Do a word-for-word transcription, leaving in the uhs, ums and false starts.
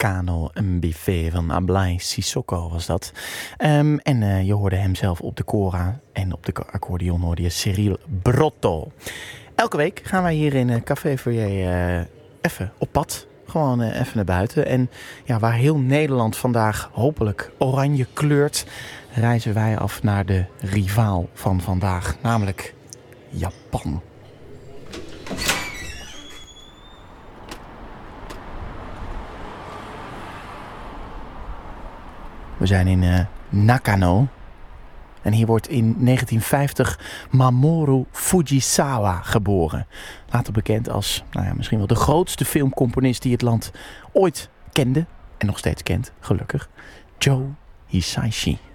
Nakano, een buffet van Ablai Sissoko was dat. Um, en uh, je hoorde hem zelf op de kora en op de accordeon hoorde je Cyril Brotto. Elke week gaan wij hier in uh, Café Foyer uh, even op pad. Gewoon uh, even naar buiten. En ja, waar heel Nederland vandaag hopelijk oranje kleurt, reizen wij af naar de rivaal van vandaag, namelijk Japan. We zijn in uh, Nakano. En hier wordt in negentien vijftig Mamoru Fujisawa geboren. Later bekend als nou ja, misschien wel de grootste filmcomponist die het land ooit kende. En nog steeds kent, gelukkig. Joe Hisaishi.